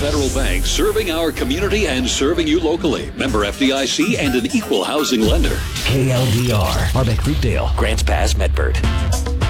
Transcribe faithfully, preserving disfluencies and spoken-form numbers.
Federal Bank, serving our community and serving you locally. Member F D I C and an equal housing lender. K L D R, Arbec Fruitdale, Grants Pass, Medford.